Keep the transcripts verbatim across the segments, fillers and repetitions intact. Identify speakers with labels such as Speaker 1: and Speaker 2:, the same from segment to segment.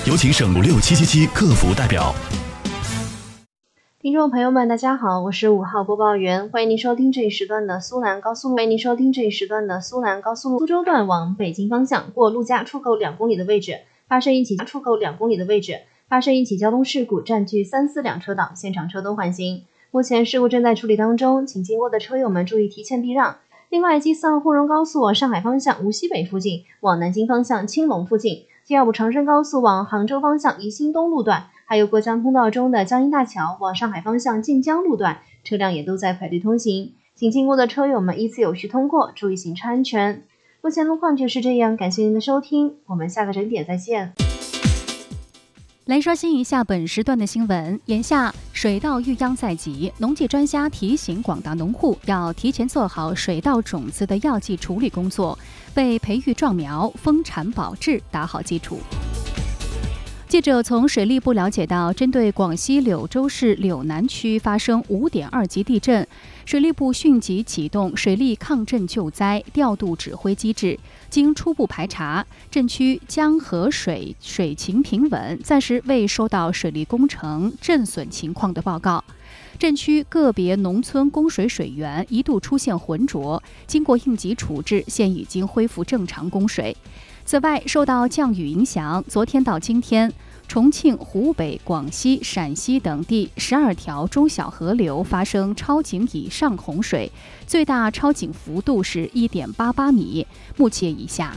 Speaker 1: 有请省五六七七七客服代表。
Speaker 2: 听众朋友们，大家好，我是五号播报员，欢迎您收听这一时段的苏南高速路。欢迎您收听这一时段的苏南高速路苏州段往北京方向，过陆家出口两公里的位置，发生一起出口两公里的位置，发生一起交通事故，占据三四两车道，现场车都缓行。目前事故正在处理当中，请经过的车友们注意提前避让。另外，G 四号沪蓉高速往上海方向无锡北附近，往南京方向青龙附近，G 二五长深高速往杭州方向宜兴东路段，还有过江通道中的江阴大桥往上海方向晋江路段，车辆也都在排队通行，请经过的车友们依次有序通过，注意行车安全。目前路况就是这样，感谢您的收听，我们下个整点再见。
Speaker 3: 来刷新一下本时段的新闻。眼下水稻遇殃在即，农技专家提醒广大农户要提前做好水稻种子的药剂处理工作，为培育壮苗、丰产保质打好基础。记者从水利部了解到，针对广西柳州市柳南区发生 五点二 级地震，水利部迅即启动水利抗震救灾调度指挥机制。经初步排查，震区江河水水情平稳，暂时未收到水利工程震损情况的报告。震区个别农村供水水源一度出现浑浊，经过应急处置，现已经恢复正常供水。此外，受到降雨影响，昨天到今天，重庆、湖北、广西、陕西等地十二条中小河流发生超警以上洪水，最大超警幅度是 一点八八米，目前以下。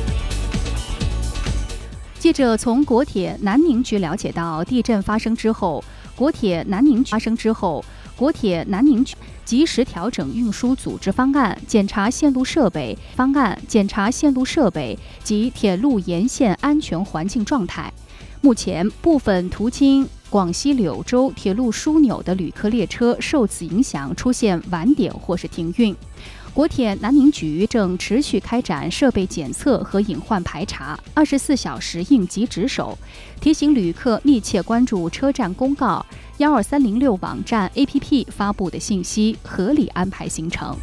Speaker 3: 记者从国铁南宁局了解到，地震发生之后，国铁南宁局发生之后，国铁南宁局及时调整运输组织方案，检查线路设备方案，检查线路设备及铁路沿线安全环境状态。目前，部分途经广西柳州铁路枢纽的旅客列车受此影响出现晚点或是停运。国铁南宁局正持续开展设备检测和隐患排查，二十四小时应急值守，提醒旅客密切关注车站公告、一二三零六网站 A P P 发布的信息，合理安排行程。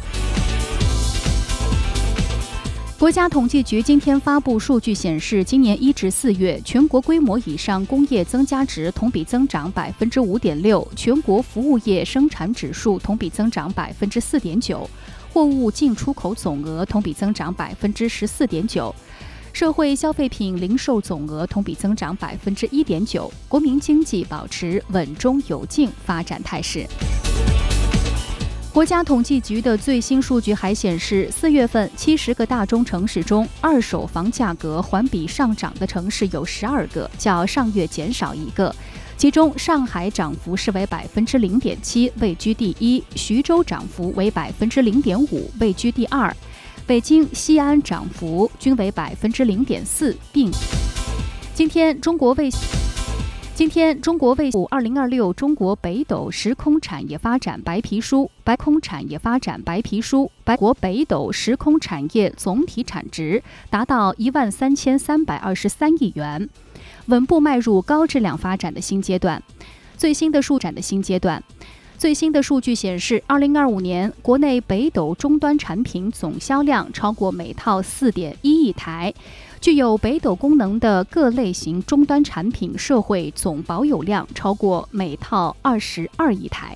Speaker 3: 国家统计局今天发布数据显示，今年一至四月，全国规模以上工业增加值同比增长百分之五点六，全国服务业生产指数同比增长百分之四点九，货物进出口总额同比增长百分之十四点九，社会消费品零售总额同比增长百分之一点九，国民经济保持稳中有进发展态势。国家统计局的最新数据还显示，四月份七十个大中城市中，二手房价格环比上涨的城市有十二个，较上月减少一个。其中，上海涨幅是为百分之零点七，位居第一；徐州涨幅为百分之零点五，位居第二；北京、西安涨幅均为百分之零点四，并今天中国卫。今天，中国卫星二零二六中国北斗时空产业发展白皮书、白空产业发展白皮书、白国北斗时空产业总体产值达到一万三千三百二十三亿元，稳步迈入高质量发展的新阶段。最新的数展的新阶段。最新的数据显示，二零二五年国内北斗终端产品总销量超过每套四点一亿台。具有北斗功能的各类型终端产品社会总保有量超过每套二十二亿台。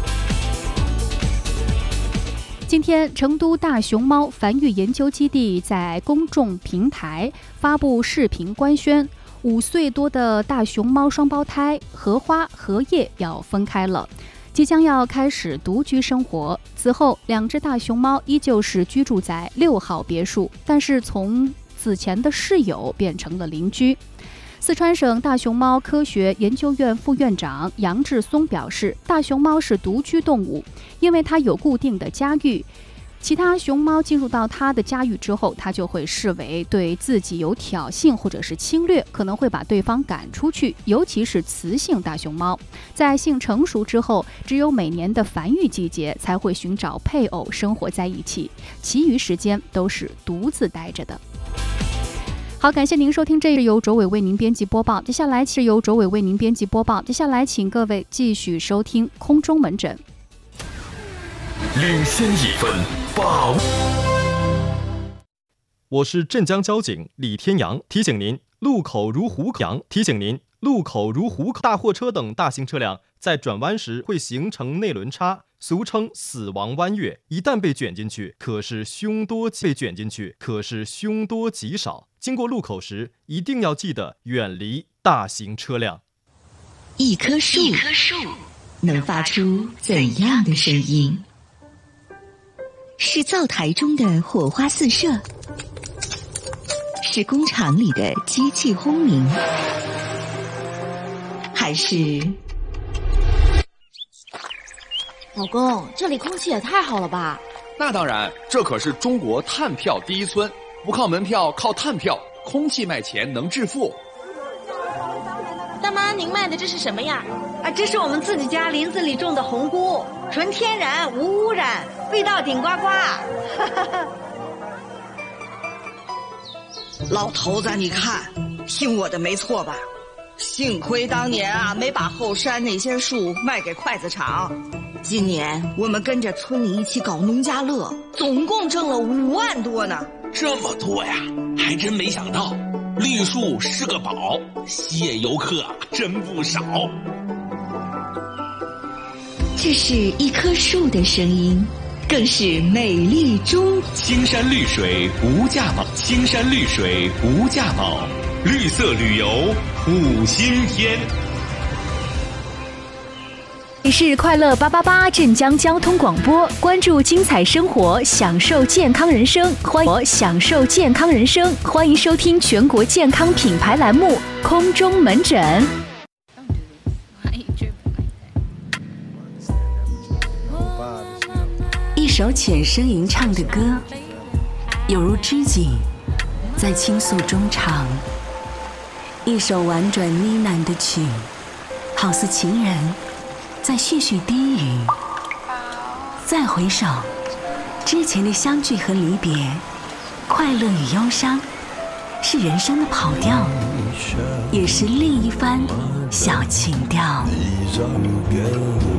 Speaker 3: 今天，成都大熊猫繁育研究基地在公众平台发布视频官宣，五岁多的大熊猫双胞胎荷花、荷叶要分开了，即将要开始独居生活。此后，两只大熊猫依旧是居住在六号别墅，但是从此前的室友变成了邻居。四川省大熊猫科学研究院副院长杨志松表示，大熊猫是独居动物，因为它有固定的家域，其他熊猫进入到它的家域之后，它就会视为对自己有挑衅或者是侵略，可能会把对方赶出去。尤其是雌性大熊猫，在性成熟之后，只有每年的繁育季节才会寻找配偶生活在一起，其余时间都是独自待着的。好，感谢您收听，这是由卓伟为您编辑播报。接下来是由卓伟为您编辑播报。接下来，请各位继续收听空中门诊。
Speaker 1: 领先一分，把握。
Speaker 4: 我是镇江交警李天阳，提醒您， 路口如虎口。提醒您，路口如虎口，大货车等大型车辆在转弯时会形成内轮差，俗称死亡弯月。一旦被卷进去，可是凶多被卷进去，可是凶多吉少。经过路口时，一定要记得远离大型车辆。
Speaker 5: 一棵树，一棵树能发出怎样的声音？是灶台中的火花四射，是工厂里的机器轰鸣，还是……
Speaker 6: 老公，这里空气也太好了吧？
Speaker 7: 那当然，这可是中国碳票第一村，不靠门票，靠碳票，空气卖钱能致富。
Speaker 6: 大妈，您卖的这是什么呀？
Speaker 8: 啊，这是我们自己家林子里种的红菇，纯天然，无污染，味道顶呱呱。
Speaker 9: 老头子，你看，听我的没错吧？幸亏当年啊，没把后山那些树卖给筷子厂。今年我们跟着村里一起搞农家乐，总共挣了五万多呢。
Speaker 10: 这么多呀，还真没想到，绿树是个宝，吸引游客真不少。
Speaker 5: 这是一棵树的声音，更是美丽中。
Speaker 1: 青山绿水无价宝，青山绿水无价宝，绿色旅游五星天。
Speaker 3: 你是快乐八八八镇江交通广播，关注精彩生活，享受健康人生。欢迎享受健康人生，欢迎收听全国健康品牌栏目《空中门诊》。
Speaker 5: 一首浅声吟唱的歌，有如知己在倾诉衷肠；一首婉转呢喃的曲，好似情人在絮絮低语。再回首，之前的相聚和离别，快乐与忧伤，是人生的跑调，也是另一番小情调。